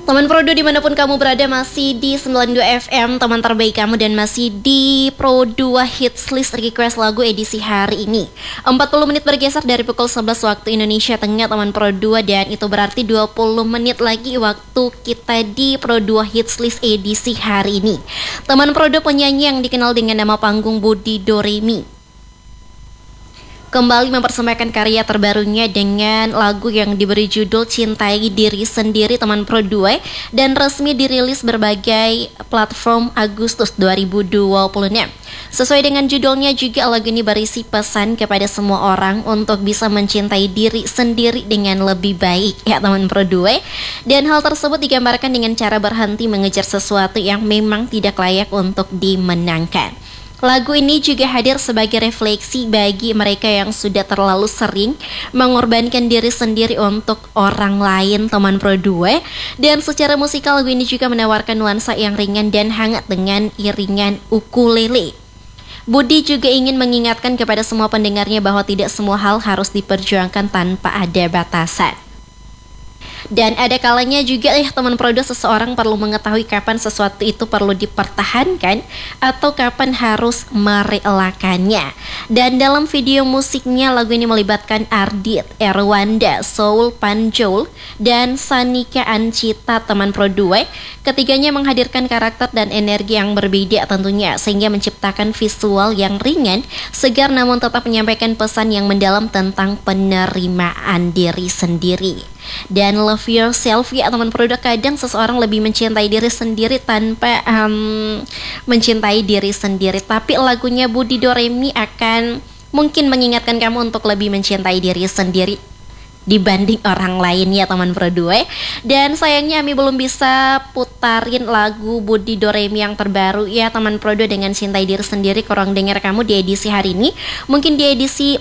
Teman Prodo dimanapun kamu berada, masih di 92 FM, teman terbaik kamu, dan masih di Pro 2 Hits List Request Lagu edisi hari ini. 40 menit bergeser dari pukul 11 waktu Indonesia Tengah, teman Pro 2, dan itu berarti 20 menit lagi waktu kita di Pro 2 Hits List edisi hari ini. Teman Prodo, penyanyi yang dikenal dengan nama panggung Budi Doremi kembali mempersembahkan karya terbarunya dengan lagu yang diberi judul Cintai Diri Sendiri, teman Pro 2, dan resmi dirilis berbagai platform Agustus 2026. Sesuai dengan judulnya juga, lagu ini berisi pesan kepada semua orang untuk bisa mencintai diri sendiri dengan lebih baik, ya teman Pro 2. Dan hal tersebut digambarkan dengan cara berhenti mengejar sesuatu yang memang tidak layak untuk dimenangkan. Lagu ini juga hadir sebagai refleksi bagi mereka yang sudah terlalu sering mengorbankan diri sendiri untuk orang lain, teman Pro 2. Dan secara musikal, lagu ini juga menawarkan nuansa yang ringan dan hangat dengan iringan ukulele. Budi juga ingin mengingatkan kepada semua pendengarnya bahwa tidak semua hal harus diperjuangkan tanpa ada batasan. Dan ada kalanya juga teman Prodo, seseorang perlu mengetahui kapan sesuatu itu perlu dipertahankan atau kapan harus merelakannya. Dan dalam video musiknya, lagu ini melibatkan Ardit, Erwanda, Soul Panjol, dan Sanika Ancita, teman Pro 2. Ketiganya menghadirkan karakter dan energi yang berbeda tentunya, sehingga menciptakan visual yang ringan, segar, namun tetap menyampaikan pesan yang mendalam tentang penerimaan diri sendiri. Dan love yourself, ya teman Prodo, kadang seseorang lebih mencintai diri sendiri tanpa mencintai diri sendiri. Tapi lagunya Budi Doremi akan mungkin mengingatkan kamu untuk lebih mencintai diri sendiri dibanding orang lain, ya teman Pro 2. Dan sayangnya Ami belum bisa putarin lagu Budi Doremi yang terbaru, ya teman Pro 2, dengan Cintai Diri Sendiri. Kurang dengar kamu di edisi hari ini. Mungkin di edisi